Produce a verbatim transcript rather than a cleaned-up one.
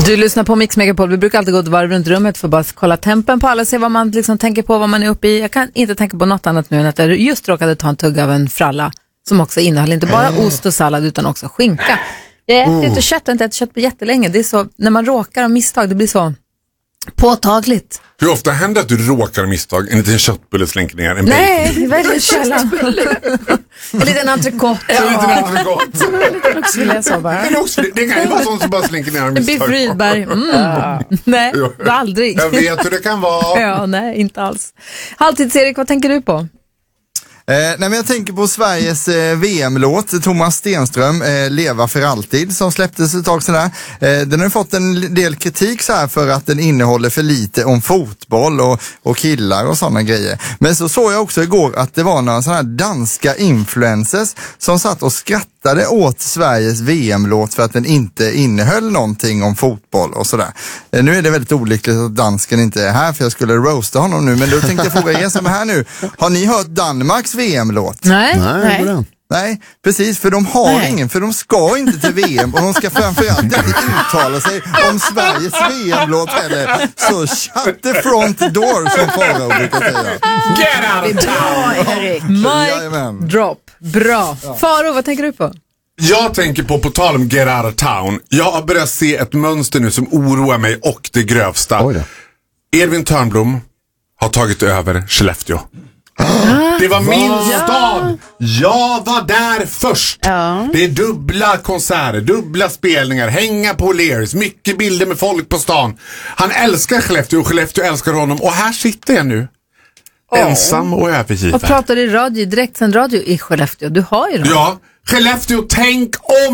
Du lyssnar på Mix Megapol. Vi brukar alltid gå ett varv runt rummet för att bara kolla tempen på alla, se vad man liksom tänker på, vad man är uppe i. Jag kan inte tänka på något annat nu än att jag just råkade ta en tugg av en fralla som också innehåller inte bara ost och sallad utan också skinka. Jag äter inte kött, jag har inte ätit kött på jättelänge. Det är så, när man råkar av misstag, det blir så påtagligt. Hur ofta händer att du råkar av misstag en liten köttbulle slänker ner en Nej, det är väldigt sällan. En liten entrecote. Ja, en liten entrecote. Men också, det, det kan ju vara sånt som bara slänker ner en misstag. Biff Rydberg. Mm. Ja. Nej, det aldrig. Jag vet hur det kan vara. Ja, nej, inte alls. Halvtids-Erik, vad tänker du på? Eh, nej, men jag tänker på Sveriges eh, V M-låt, Thomas Stenström, eh, Leva för alltid, som släpptes ett tag sådär. Eh, den har fått en del kritik så här för att den innehåller för lite om fotboll och, och killar och sådana grejer. Men så såg jag också igår att det var några sådana här danska influencers som satt och skrattade åt Sveriges V M-låt för att den inte innehöll någonting om fotboll och sådär. Eh, nu är det väldigt olyckligt att dansken inte är här, för jag skulle roasta honom nu, men då tänkte jag fråga er som är här nu. Har ni hört Danmarks V M-låt? Nej, nej. nej. Nej, precis, för de har Nej. ingen, för de ska inte till V M och de ska framförallt inte uttala sig om Sveriges V M-låt heller. Så shut the front door, som Farao brukar säga. Get out of town! Erik. Mic drop. Bra. Ja. Farao, vad tänker du på? Jag tänker på, på tal om get out of town, jag har börjat se ett mönster nu som oroar mig och det grövsta. Edvin Törnblom har tagit över Skellefteå. Det var min ja. stad. Jag var där först. Ja. Det är dubbla konserter, dubbla spelningar, hänga på Lears, mycket bilder med folk på stan. Han älskar Skellefteå och Skellefteå älskar honom. Och här sitter jag nu, oh. ensam och övergiven. Och pratar i radio, direktsänd radio i Skellefteå. Du har ju dem. Ja, Skellefteå, tänk om.